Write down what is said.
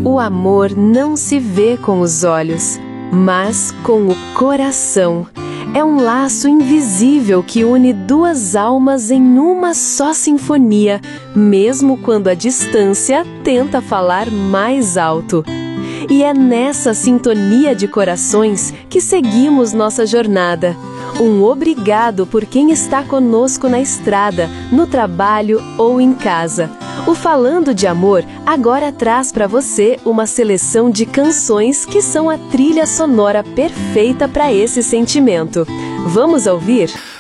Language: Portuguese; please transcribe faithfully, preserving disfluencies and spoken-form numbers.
O amor não se vê com os olhos, mas com o coração. É um laço invisível que une duas almas em uma só sinfonia, mesmo quando a distância tenta falar mais alto. E é nessa sintonia de corações que seguimos nossa jornada. Um obrigado por quem está conosco na estrada, no trabalho ou em casa. O Falando de Amor agora traz para você uma seleção de canções que são a trilha sonora perfeita para esse sentimento. Vamos ouvir?